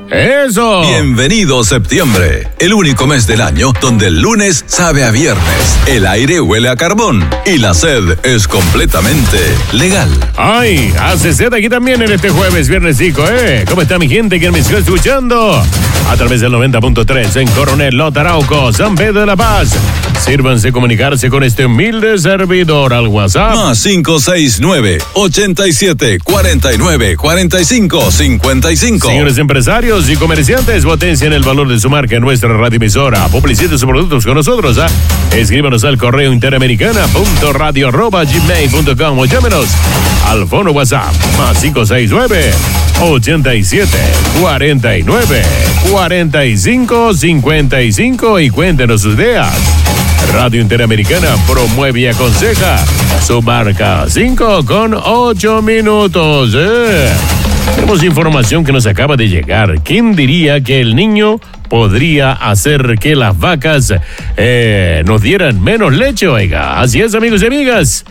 ¡Eso! Bienvenido septiembre, el único mes del año donde el lunes sabe a viernes, el aire huele a carbón y la sed es completamente legal. ¡Ay! Hace sed aquí también en este jueves, viernescico, ¿eh? ¿Cómo está mi gente que me está escuchando? A través del 90.3 en Coronel Lota Arauco, San Pedro de la Paz. Sírvanse comunicarse con este humilde servidor al WhatsApp. Más 569-87-49-45-55. Señores empresarios y comerciantes, potencien el valor de su marca en nuestra radioemisora. Publiciten sus productos con nosotros, ¿ah? Escríbanos al correo interamericana.radio@gmail.com o llámenos al fono WhatsApp más 569-87-49-45-55 y cuéntenos sus ideas. Radio Interamericana promueve y aconseja su marca 5:08. Tenemos información que nos acaba de llegar. ¿Quién diría que el niño podría hacer que las vacas nos dieran menos leche, oiga? Así es, amigos y amigas.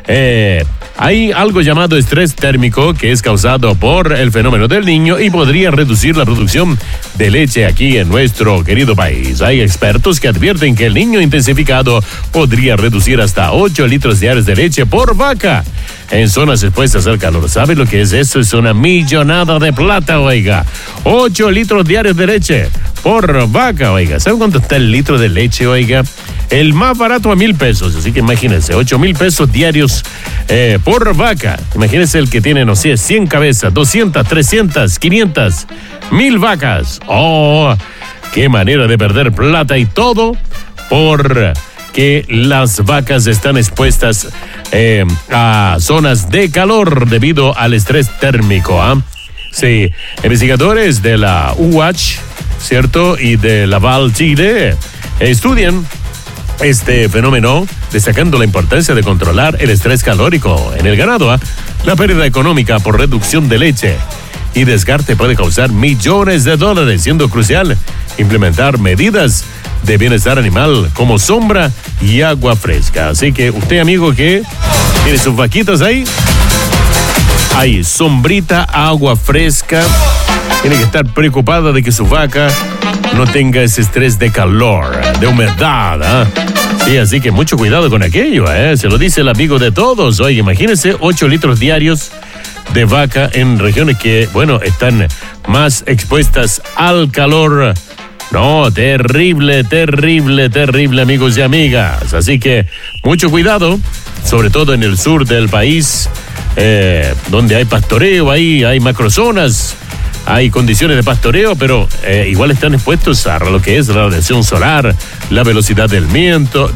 Hay algo llamado estrés térmico que es causado por el fenómeno del niño y podría reducir la producción de leche aquí en nuestro querido país. Hay expertos que advierten que el niño intensificado podría reducir hasta 8 litros diarios de leche por vaca en zonas expuestas al calor. ¿Sabe lo que es eso? Es una millonada de plata, oiga. 8 litros diarios de leche por vaca, oiga. ¿Sabe cuánto está el litro de leche, oiga? El más barato a $1,000, así que imagínense, 8,000 pesos diarios por vaca. Imagínense el que tiene, no sé, 100 cabezas, 200, 300, 500, 1,000 vacas. ¡Oh! ¡Qué manera de perder plata y todo por que las vacas están expuestas a zonas de calor debido al estrés térmico! ¿Ah? Sí, investigadores de la UH, ¿cierto? Y de Laval, Chile, estudian este fenómeno, destacando la importancia de controlar el estrés calórico en el ganado. ¿Ah? La pérdida económica por reducción de leche y descarte puede causar millones de dólares, siendo crucial implementar medidas de bienestar animal como sombra y agua fresca. Así que usted, amigo, que tiene sus vaquitas ahí, hay sombrita, agua fresca, tiene que estar preocupada de que su vaca no tenga ese estrés de calor, de humedad, ¿eh? Sí, así que mucho cuidado con aquello, ¿eh? Se lo dice el amigo de todos. Oye, imagínense 8 litros diarios de vaca en regiones que, bueno, están más expuestas al calor. No, terrible, terrible, terrible, amigos y amigas. Así que mucho cuidado, sobre todo en el sur del país, donde hay pastoreo, ahí hay macrozonas. Hay condiciones de pastoreo, pero igual están expuestos a lo que es la radiación solar, la velocidad del viento,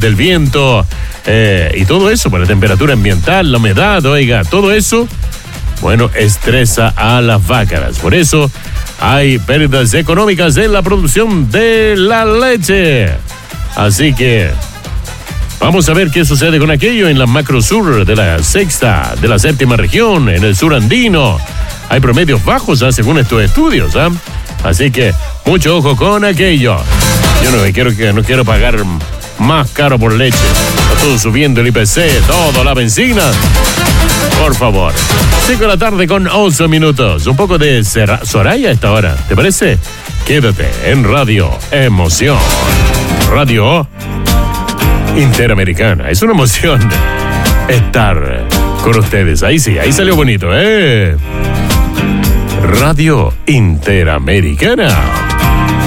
y todo eso, por la temperatura ambiental, la humedad, oiga, todo eso, bueno, estresa a las vacas. Por eso hay pérdidas económicas en la producción de la leche. Así que vamos a ver qué sucede con aquello en la macro sur de la sexta, de la séptima región, en el sur andino. Hay promedios bajos, ¿eh? Según estos estudios, ¿eh? Así que mucho ojo con aquello. Yo no quiero pagar más caro por leche. Está todo subiendo, el IPC, todo, la benzina. Por favor. 5 de la tarde con 11 minutos. Un poco de Soraya a esta hora, ¿te parece? Quédate en Radio Emoción. Radio Interamericana. Es una emoción estar con ustedes. Ahí sí, ahí salió bonito, ¿eh? Radio Interamericana.